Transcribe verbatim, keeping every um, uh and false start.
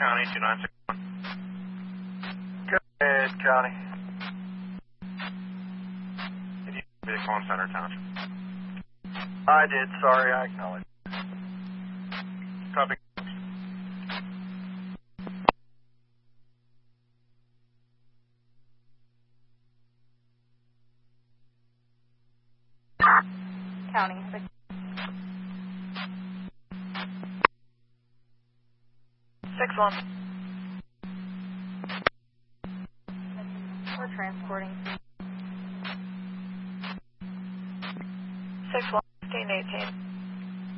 County, two nine six one. Go ahead, County. Did you be the call Center Township? I did, sorry, I acknowledge. Copy. County. Six one. We're transporting. Six one. Fifteen eighteen.